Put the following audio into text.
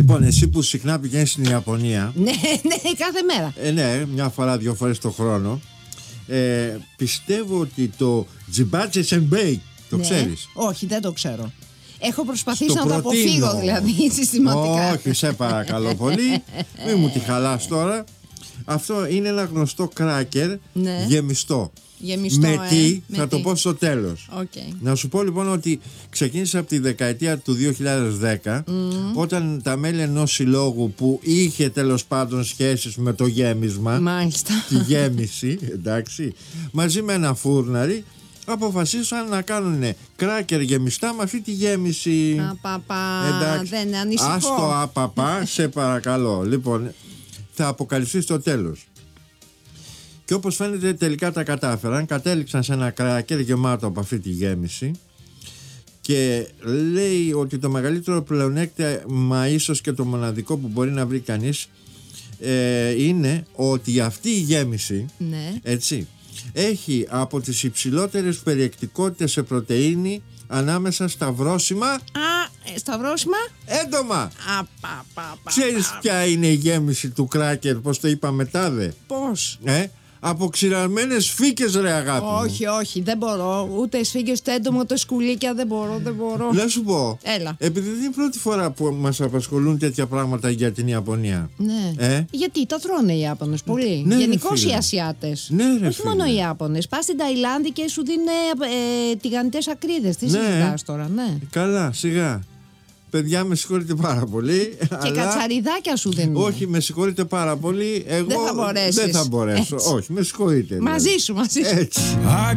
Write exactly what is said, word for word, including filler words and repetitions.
Λοιπόν, εσύ που συχνά πηγαίνεις στην Ιαπωνία. Ναι, ναι, κάθε μέρα. Ε, ναι, μια φορά, δύο φορές το χρόνο. Ε, πιστεύω ότι το τζιμπάτσε σενμπέι το ναι. ξέρεις? Όχι, δεν το ξέρω. Έχω προσπαθήσει Στο να το αποφύγω δηλαδή συστηματικά. Όχι, σε παρακαλώ πολύ. Μην μου τη χαλάς τώρα. Αυτό είναι ένα γνωστό κράκερ, ναι. γεμιστό. Γεμιστό, με ε, τι, με θα τι. το πω στο τέλος. Okay. Να σου πω λοιπόν ότι ξεκίνησε από τη δεκαετία του δύο χιλιάδες δέκα, mm. όταν τα μέλη ενός συλλόγου που είχε τέλος πάντων σχέσεις με το γέμισμα, μάλιστα, τη γέμιση, εντάξει, μαζί με ένα φούρναρι, αποφασίσαν να κάνουν κράκερ γεμιστά με αυτή τη γέμιση. Απαπα, εντάξει, δεν ανησυχώ. Ας το απαπα, σε παρακαλώ. Λοιπόν, θα αποκαλυφθεί στο τέλος. Και όπως φαίνεται τελικά τα κατάφεραν, κατέληξαν σε ένα κράκερ γεμάτο από αυτή τη γέμιση και λέει ότι το μεγαλύτερο πλεονέκτημα, ίσως και το μοναδικό που μπορεί να βρει κανείς, ε, είναι ότι αυτή η γέμιση, ναι. έτσι, έχει από τις υψηλότερες περιεκτικότητες σε πρωτεΐνη ανάμεσα στα βρόσιμα. Α, στα βρόσιμα έντομα. Α, πα, πα, πα, Ξέρεις πα. ποια είναι η γέμιση του κράκερ, πώς το είπα μετά δε? Πώς? Ε, από ξηραρμένες φύκες, ρε αγάπη μου. Όχι, όχι, δεν μπορώ. Ούτε σφίγγες, ούτε έντομο, ούτε σκουλίκια, δεν μπορώ, δεν μπορώ. Να σου πω. Έλα. Επειδή δεν είναι η πρώτη φορά που μας απασχολούν τέτοια πράγματα για την Ιαπωνία. Ναι. Ε? Γιατί τα τρώνε οι Ιάπωνες πολύ. Ναι, γενικώς οι Ασιάτες. Ναι, ρε, όχι φίλε. μόνο οι Ιάπωνες. Πας στην Ταϊλάνδη και σου δίνουν ε, τηγανιτές ακρίδες. Τι ναι. συζητάς τώρα, ναι. Καλά, σιγά. Παιδιά, με συγχωρείτε πάρα πολύ. Και αλλά... κατσαριδάκια σου δίνουν. Όχι, με συγχωρείτε πάρα πολύ. Εγώ δεν θα μπορέσεις. Δεν θα μπορέσω. Έτσι. Όχι, με συγχωρείτε. Μαζί σου, μαζί σου. Έτσι.